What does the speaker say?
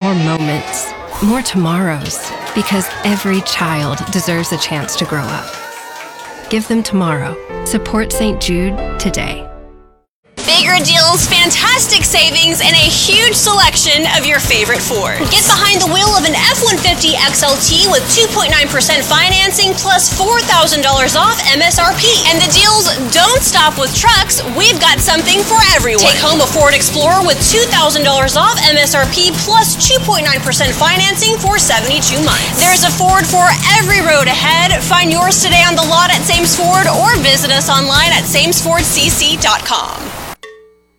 more moments, more tomorrows, because every child deserves a chance to grow up. Give them tomorrow. Support St. Jude today. Bigger deals, fantastic savings, and a huge selection of your favorite Fords. Get behind the wheel of an F-150 XLT with 2.9% financing plus $4,000 off MSRP. And the deals don't stop with trucks. We've got something for everyone. Take home a Ford Explorer with $2,000 off MSRP plus 2.9% financing for 72 months. There's a Ford for every road ahead. Find yours today on the lot at Sames Ford or visit us online at samesfordcc.com.